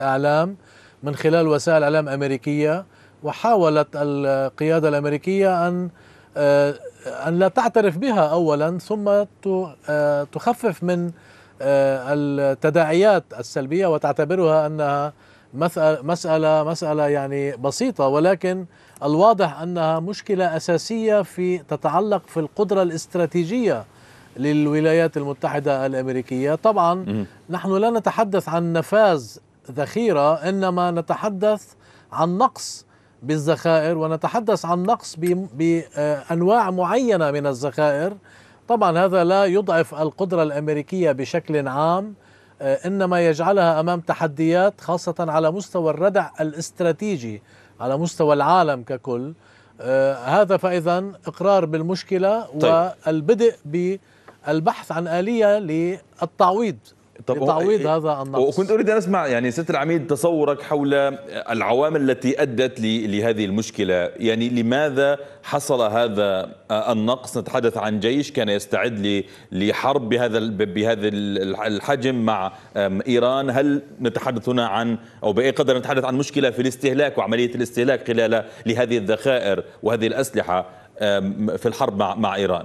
الإعلام من خلال وسائل إعلام أمريكية، وحاولت القيادة الأمريكية أن لا تعترف بها أولا، ثم تخفف من التداعيات السلبية وتعتبرها أنها مسألة يعني بسيطة، ولكن الواضح أنها مشكلة أساسية تتعلق في القدرة الاستراتيجية للولايات المتحدة الأمريكية. طبعا نحن لا نتحدث عن نفاذ ذخيرة، إنما نتحدث عن نقص بالذخائر، ونتحدث عن نقص بأنواع معينة من الذخائر. طبعا هذا لا يضعف القدرة الأمريكية بشكل عام، إنما يجعلها أمام تحديات، خاصة على مستوى الردع الاستراتيجي على مستوى العالم ككل. هذا فإذا إقرار بالمشكلة، طيب. والبدء بالبحث عن آلية للتعويض لتعويض هذا النقص. وكنت أريد أن أسمع يعني سيادة العميد تصورك حول العوامل التي أدت لهذه المشكلة. يعني لماذا حصل هذا النقص؟ نتحدث عن جيش كان يستعد لحرب بهذا الحجم مع إيران. هل نتحدث هنا عن، أو بأي قدر نتحدث عن مشكلة في الاستهلاك وعملية الاستهلاك خلال لهذه الذخائر وهذه الأسلحة في الحرب مع إيران؟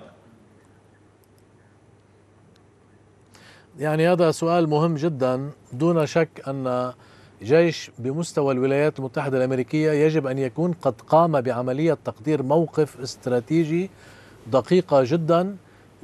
يعني هذا سؤال مهم جدا. دون شك أن جيش بمستوى الولايات المتحدة الأمريكية يجب أن يكون قد قام بعملية تقدير موقف استراتيجي دقيقة جدا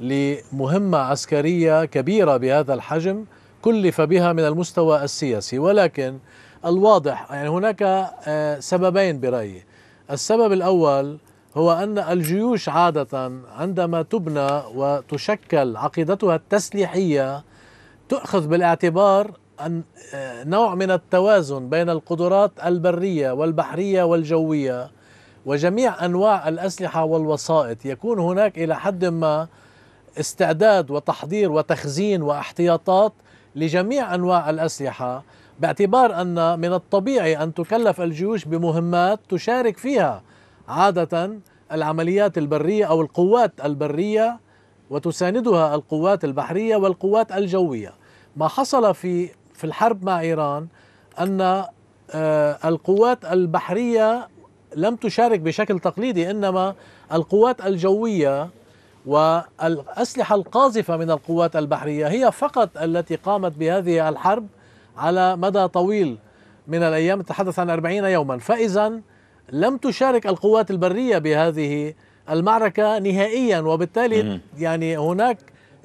لمهمة عسكرية كبيرة بهذا الحجم كلف بها من المستوى السياسي. ولكن الواضح يعني هناك سببين برأيي. السبب الأول هو أن الجيوش عادة عندما تبنى وتشكل عقيدتها التسليحية تأخذ بالاعتبار أن نوع من التوازن بين القدرات البرية والبحرية والجوية وجميع أنواع الأسلحة والوسائط. يكون هناك إلى حد ما استعداد وتحضير وتخزين واحتياطات لجميع أنواع الأسلحة، باعتبار أن من الطبيعي أن تكلف الجيوش بمهمات تشارك فيها عادة العمليات البرية أو القوات البرية، وتساندها القوات البحرية والقوات الجوية. ما حصل في الحرب مع إيران أن القوات البحرية لم تشارك بشكل تقليدي، إنما القوات الجوية والأسلحة القاذفة من القوات البحرية هي فقط التي قامت بهذه الحرب على مدى طويل من الأيام، نتحدث عن 40 يوما. فإذا لم تشارك القوات البرية بهذه المعركة نهائيا، وبالتالي يعني هناك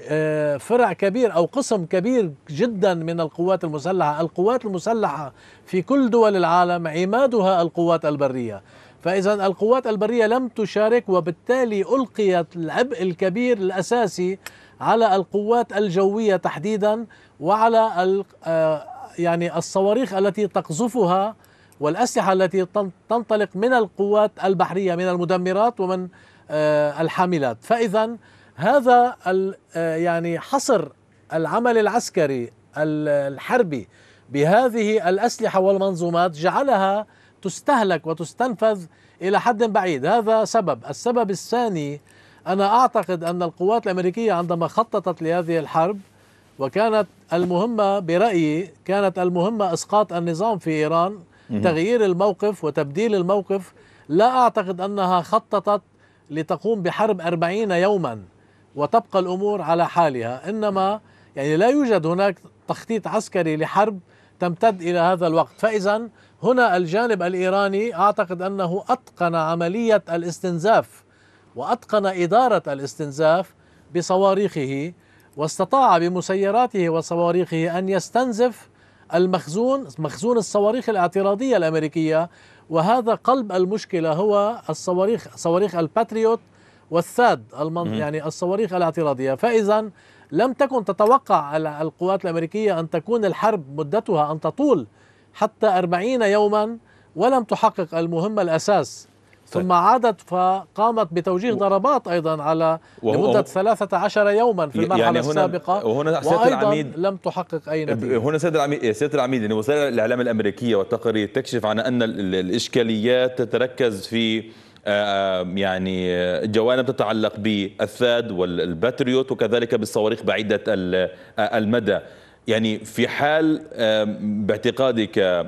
فرع كبير أو قسم كبير جدا من القوات المسلحة. القوات المسلحة في كل دول العالم عمادها القوات البرية، فإذا القوات البرية لم تشارك، وبالتالي ألقيت العبء الكبير الأساسي على القوات الجوية تحديدا، وعلى يعني الصواريخ التي تقذفها والأسلحة التي تنطلق من القوات البحرية من المدمرات ومن الحاملات. فإذا هذا يعني حصر العمل العسكري الحربي بهذه الأسلحة والمنظومات جعلها تستهلك وتستنفذ إلى حد بعيد. هذا سبب. السبب الثاني، أنا أعتقد أن القوات الأمريكية عندما خططت لهذه الحرب وكانت المهمة برأيي كانت المهمة إسقاط النظام في إيران، تغيير الموقف وتبديل الموقف، لا أعتقد أنها خططت لتقوم بحرب 40 يوما وتبقى الأمور على حالها، إنما يعني لا يوجد هناك تخطيط عسكري لحرب تمتد إلى هذا الوقت. فإذا هنا الجانب الإيراني أعتقد أنه أتقن عملية الاستنزاف وأتقن إدارة الاستنزاف بصواريخه، واستطاع بمسيراته وصواريخه أن يستنزف مخزون الصواريخ الاعتراضية الأمريكية. وهذا قلب المشكلة، هو صواريخ الباتريوت والثاد يعني الصواريخ الاعتراضية. فإذا لم تكن تتوقع القوات الأمريكية أن تكون الحرب مدتها أن تطول حتى 40 يوما، ولم تحقق المهمة الأساس. ثم عادت فقامت بتوجيه ضربات أيضا على لمدة 13 يوما في المرحلة يعني السابقة، وأيضا لم تحقق أي نتيجة. هنا سيادة العميد يعني وسائل الإعلام الأمريكية والتقارير تكشف عن أن الإشكاليات تتركز في يعني جوانب تتعلق بالثاد والباتريوت وكذلك بالصواريخ بعيدة المدى. يعني في حال باعتقادك